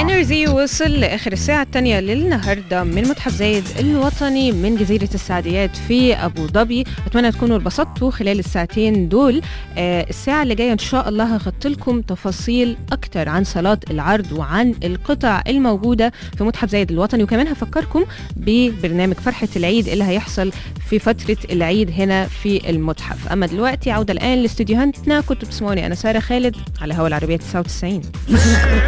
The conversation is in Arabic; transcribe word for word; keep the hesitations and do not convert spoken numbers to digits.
انرجي وصل لاخر الساعه الثانيه للنهارده من متحف زايد الوطني من جزيره السعديات في ابو ظبي. اتمنى تكونوا اتبسطتوا خلال الساعتين دول. آه الساعه اللي جايه ان شاء الله هغطي لكم تفاصيل اكتر عن صالات العرض وعن القطع الموجوده في متحف زايد الوطني، وكمان هفكركم ببرنامج فرحه العيد اللي هيحصل في فتره العيد هنا في المتحف. اما دلوقتي عوده الان لاستديوهاتنا، كنتوا بتسمعوني انا ساره خالد على هوا العربيه تسعة وتسعين.